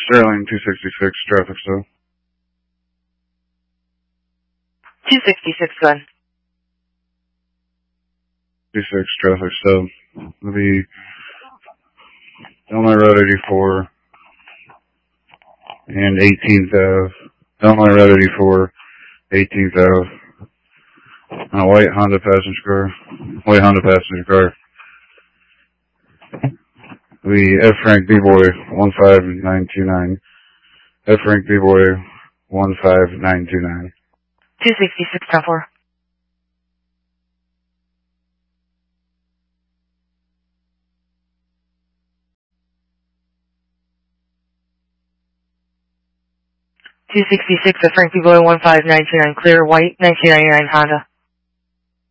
Sterling 266, traffic stop. 266, go ahead. 26, traffic stop. It'll be Illinois Road 84 and 18th Ave. Illinois Road 84, 18th Ave. On a white Honda passenger car. White Honda passenger car. The F. Frank B-Boy 15929. F. Frank B-Boy 15929. 266, 10-4. F. Frank B-Boy 15929, clear white 1999 Honda.